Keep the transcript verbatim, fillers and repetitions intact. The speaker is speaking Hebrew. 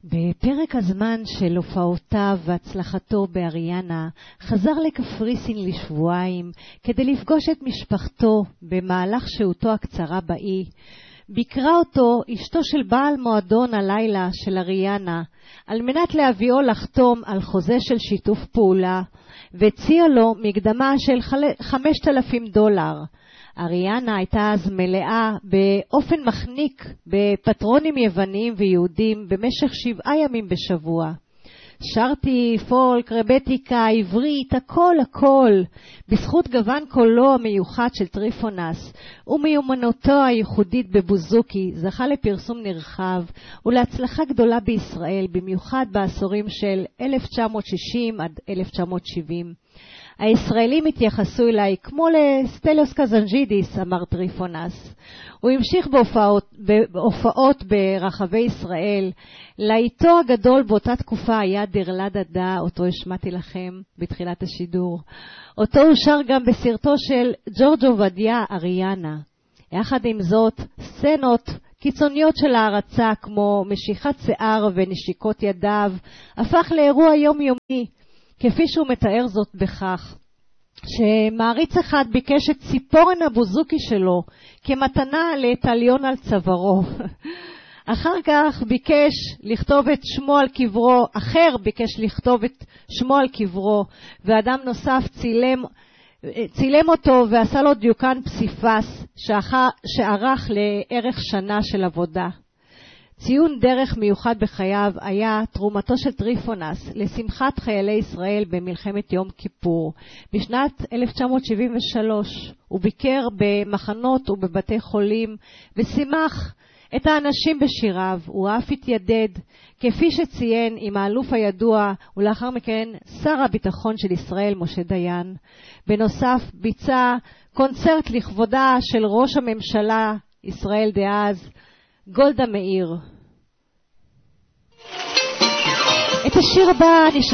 בפרק הזמן של הופעותיו והצלחתו באריאנה, חזר לקפריסין לשבועיים כדי לפגוש את משפחתו במהלך שהותו הקצרה באי. ביקרה אותו אשתו של בעל מועדון הלילה של אריאנה, על מנת להביאו לחתום על חוזה של שיתוף פעולה, והציע לו מקדמה של חמשת אלפים דולר. אריאנה הייתה אז מלאה באופן מחניק בפטרונים יווניים ויהודים במשך שבעה ימים בשבוע. שרתי, פולק, רבטיקה, עברית, הכל הכל, בזכות גוון קולו המיוחד של טריפונס ומיומנותו הייחודית בבוזוקי, זכה לפרסום נרחב ולהצלחה גדולה בישראל, במיוחד בעשורים של אלף תשע מאות שישים עד אלף תשע מאות שבעים. הישראלים התייחסו אליי כמו לסטליוס קזנג'ידיס, אמר טריפונס. הוא המשיך בהופעות, בהופעות ברחבי ישראל. לעיתו הגדול באותה תקופה היה דרלד עדה, אותו השמעתי לכם בתחילת השידור. אותו אושר גם בסרטו של ג'ורג' עובדיה, אריאנה. יחד עם זאת, סצנות קיצוניות של הערצה כמו משיכת שיער ונשיקות ידיו הפך לאירוע יומיומי, כפי שהוא מתאר זאת בכך שמעריץ אחד ביקש את ציפורן הבוזוקי שלו כמתנה לאיטליון על צווארו. אחר כך ביקש לכתוב את שמו על קברו, אחר ביקש לכתוב את שמו על קברו, ואדם נוסף צילם, צילם אותו ועשה לו דיוקן פסיפס שערך לערך שנה של עבודה. ציון דרך מיוחד בחייו היה תרומתו של טריפונס לשמחת חיילי ישראל במלחמת יום כיפור. בשנת אלף תשע מאות שבעים ושלוש הוא ביקר במחנות ובבתי חולים ושימח את האנשים בשיריו. הוא אף התיידד, כפי שציין, עם האלוף הידוע ולאחר מכן שר הביטחון של ישראל משה דיין. בנוסף ביצע קונצרט לכבודה של ראש הממשלה ישראל דאז גולדה מאיר. את השיר הבא